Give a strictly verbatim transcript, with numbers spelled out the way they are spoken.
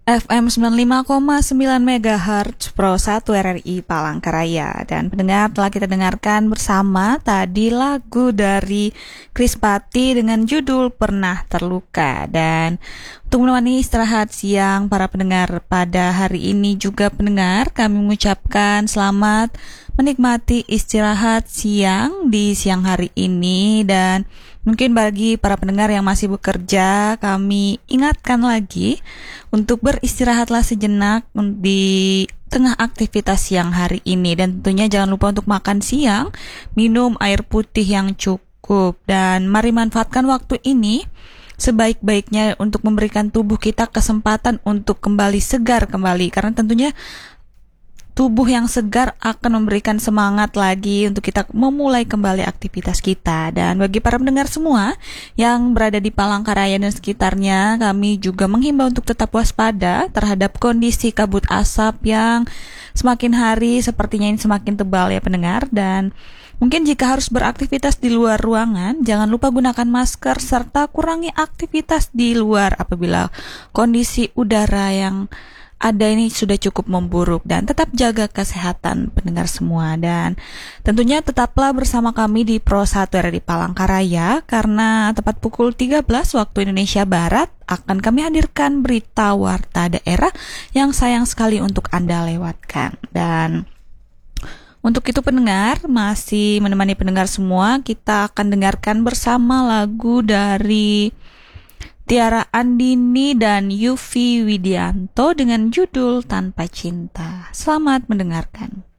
F M sembilan puluh lima koma sembilan MHz Pro satu R R I Palangkaraya. Dan pendengar, telah kita dengarkan bersama tadi lagu dari Krispati dengan judul Pernah Terluka. Dan untuk menemani istirahat siang para pendengar pada hari ini juga pendengar, kami mengucapkan selamat menikmati istirahat siang di siang hari ini. Dan mungkin bagi para pendengar yang masih bekerja, kami ingatkan lagi untuk beristirahatlah sejenak di tengah aktivitas siang hari ini. Dan tentunya jangan lupa untuk makan siang, minum air putih yang cukup. Dan mari manfaatkan waktu ini sebaik-baiknya untuk memberikan tubuh kita kesempatan untuk kembali segar kembali. Karena tentunya tubuh yang segar akan memberikan semangat lagi untuk kita memulai kembali aktivitas kita. Dan bagi para pendengar semua yang berada di Palangkaraya dan sekitarnya, kami juga menghimbau untuk tetap waspada terhadap kondisi kabut asap yang semakin hari sepertinya ini semakin tebal ya pendengar. Dan mungkin jika harus beraktivitas di luar ruangan, jangan lupa gunakan masker serta kurangi aktivitas di luar apabila kondisi udara yang ada ini sudah cukup memburuk. Dan tetap jaga kesehatan pendengar semua. Dan tentunya tetaplah bersama kami di Pro satu R R I Palangkaraya, karena tepat pukul tiga belas waktu Indonesia Barat akan kami hadirkan berita warta daerah yang sayang sekali untuk Anda lewatkan. Dan untuk itu pendengar, masih menemani pendengar semua, kita akan dengarkan bersama lagu dari Tiara Andini dan Yufi Widianto dengan judul Tanpa Cinta. Selamat mendengarkan.